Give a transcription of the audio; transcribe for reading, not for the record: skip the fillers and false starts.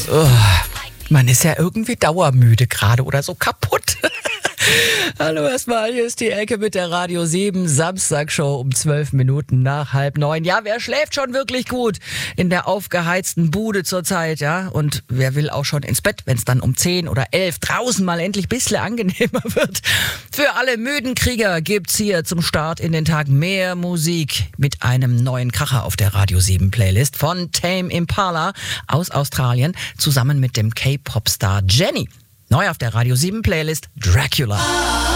Man ist ja irgendwie dauermüde gerade oder so kaputt. Hallo erstmal, hier ist die Ecke mit der Radio 7 Samstagshow um 12 Minuten nach 8:30. Ja, wer schläft schon wirklich gut in der aufgeheizten Bude zurzeit, ja? Und wer will auch schon ins Bett, wenn es dann um 10 oder 11 draußen mal endlich ein bisschen angenehmer wird? Für alle müden Krieger gibt's hier zum Start in den Tag mehr Musik mit einem neuen Kracher auf der Radio 7 Playlist von Tame Impala aus Australien zusammen mit dem K-Pop-Star Jenny. Neu auf der Radio 7 Playlist Dracula.